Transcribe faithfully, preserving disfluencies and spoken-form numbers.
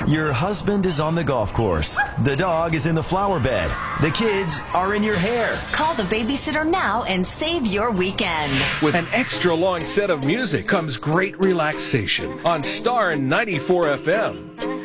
Your husband is on the golf course. The dog is in the flower bed. The kids are in your hair. Call the babysitter now and save your weekend. With an extra long set of music comes great relaxation on Star ninety-four F M.